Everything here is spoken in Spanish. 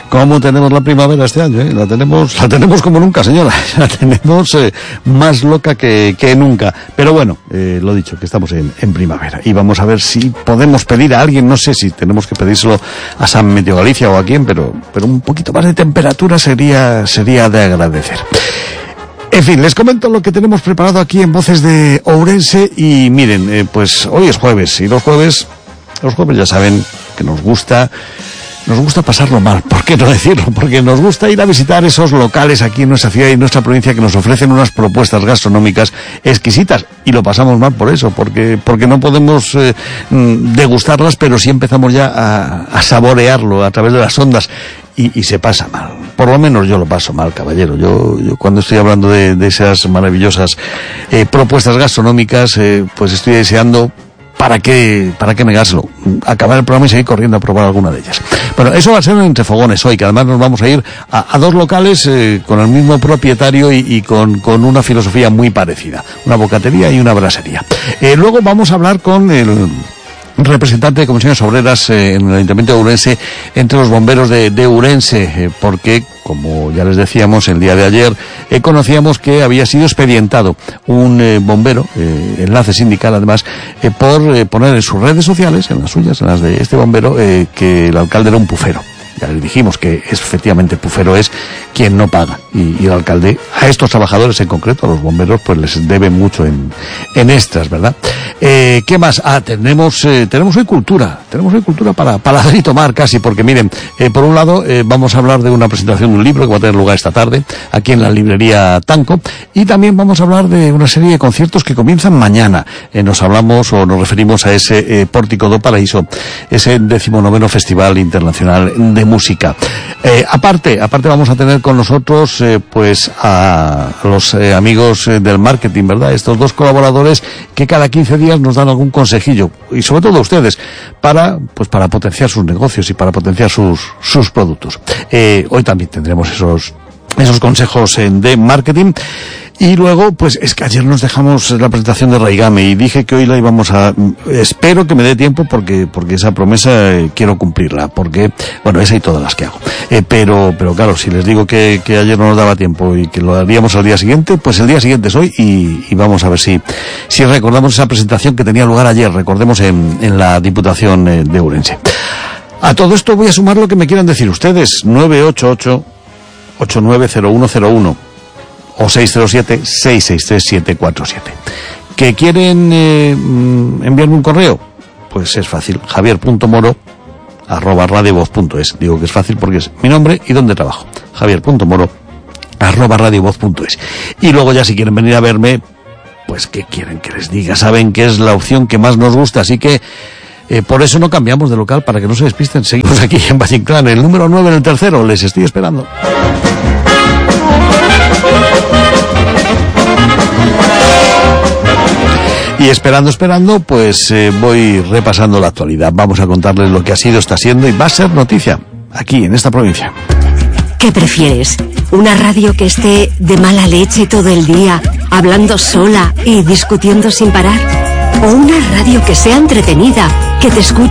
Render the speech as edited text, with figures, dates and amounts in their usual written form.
¿Cómo tenemos la primavera este año? La tenemos como nunca, señora. La tenemos más loca que nunca. Pero bueno, lo dicho, que estamos en primavera. Y vamos a ver si podemos pedir a alguien, no sé si tenemos que pedírselo a San Meteo Galicia o a quién, pero un poquito más de temperatura sería de agradecer. En fin, les comento lo que tenemos preparado aquí en Voces de Ourense. Y miren, pues hoy es jueves, y los jueves ya saben que nos gusta pasarlo mal, ¿por qué no decirlo? Porque nos gusta ir a visitar esos locales aquí en nuestra ciudad y en nuestra provincia que nos ofrecen unas propuestas gastronómicas exquisitas, y lo pasamos mal por eso, porque no podemos degustarlas, pero sí empezamos ya a saborearlo a través de las ondas, y se pasa mal. Por lo menos yo lo paso mal, caballero. Yo cuando estoy hablando de esas maravillosas propuestas gastronómicas, pues estoy deseando ¿para qué negárselo? Acabar el programa y seguir corriendo a probar alguna de ellas. Bueno, eso va a ser en Entre Fogones hoy, que además nos vamos a ir a dos locales con el mismo propietario y con una filosofía muy parecida. Una bocatería y una brasería. Luego vamos a hablar con el representante de Comisiones Obreras en el Ayuntamiento de Ourense, entre los bomberos de Ourense, porque, como ya les decíamos, el día de ayer conocíamos que había sido expedientado un bombero, enlace sindical además, por poner en sus redes sociales, en las suyas, en las de este bombero, que el alcalde era un pufero. Ya les dijimos que efectivamente pufero es quien no paga, y el alcalde a estos trabajadores en concreto, a los bomberos, pues les debe mucho en extras, ¿verdad? ¿Qué más? Tenemos hoy cultura para dar y tomar casi, porque miren, por un lado vamos a hablar de una presentación de un libro que va a tener lugar esta tarde aquí en la librería Tanco, y también vamos a hablar de una serie de conciertos que comienzan mañana. Nos referimos a ese Pórtico do Paraíso, ese 19º Festival Internacional de Música. Aparte vamos a tener con nosotros pues a los amigos del marketing, ¿verdad? Estos dos colaboradores que cada 15 días nos dan algún consejillo, y sobre todo a ustedes, para potenciar sus negocios y para potenciar sus productos. Hoy también tendremos esos consejos de marketing. Y luego, pues es que ayer nos dejamos la presentación de Raigame y dije que hoy la íbamos espero que me dé tiempo, porque esa promesa quiero cumplirla, porque, bueno, esa y todas las que hago. Pero claro, si les digo que ayer no nos daba tiempo y que lo haríamos al día siguiente, pues el día siguiente es hoy, y vamos a ver si recordamos esa presentación que tenía lugar ayer, recordemos, en la Diputación de Ourense. A todo esto voy a sumar lo que me quieran decir ustedes. 988-890101 o 607-663-747. ¿Que quieren enviarme un correo? Pues es fácil, javier.moro@radiovoz.es. Digo que es fácil porque es mi nombre y dónde trabajo. javier.moro@radiovoz.es. Y luego ya, si quieren venir a verme, pues ¿qué quieren que les diga? Saben que es la opción que más nos gusta, así que por eso no cambiamos de local, para que no se despisten. Seguimos aquí en Valle Inclán, el número 9 en el tercero. Les estoy esperando. Y esperando, pues voy repasando la actualidad. Vamos a contarles lo que ha sido, está siendo y va a ser noticia aquí en esta provincia. ¿Qué prefieres? ¿Una radio que esté de mala leche todo el día, hablando sola y discutiendo sin parar? ¿O una radio que sea entretenida, que te escuche